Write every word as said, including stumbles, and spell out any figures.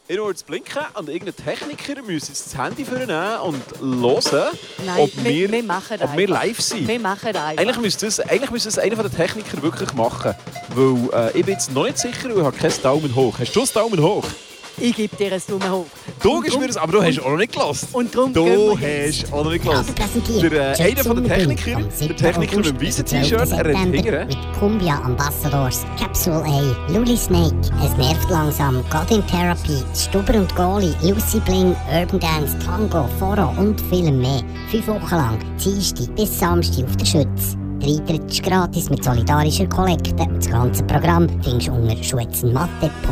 Ich muss jetzt blinken und irgendein Techniker muss jetzt das Handy vornehmen und hören, Nein, ob, wir, wir, wir, machen ob wir live sind. Wir machen einfach. Eigentlich müsste das, eigentlich müsste das einer der Techniker wirklich machen. Weil äh, ich bin jetzt noch nicht sicher und habe keinen Daumen hoch. Hast du einen Daumen hoch? Ich gebe dir einen Daumen hoch. Du gibst mir das, aber du hast auch noch nicht gelassen. Und darum Du gehen wir hast auch noch nicht gelassen. Präsentiert. Der, äh, einer von den Technikern, der Techniker mit dem weißen T-Shirt, er rennt hingern. Mit Cumbia Ambassadors, Capsule A, Luli Snake, Es nervt langsam, Godin Therapy, Stuber und Goli, Lucy Bling, Urban Dance, Tango, Foro und viel mehr. Fünf Wochen lang, Dienstag bis Samstag auf der Schütz. Der Eintritt ist gratis mit solidarischer Kollekte. Das ganze Programm findest du unter schwetzenmatte punkt com.